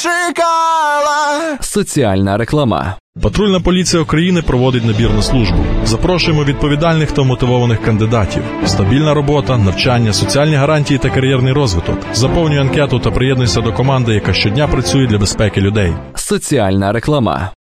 чекала. Соціальна реклама. Патрульна поліція України проводить набір на службу. Запрошуємо відповідальних та мотивованих кандидатів. Стабільна робота, навчання, соціальні гарантії та кар'єрний розвиток. Заповнюй анкету та приєднуйся до команди, яка щодня працює для безпеки людей. Соціальна реклама.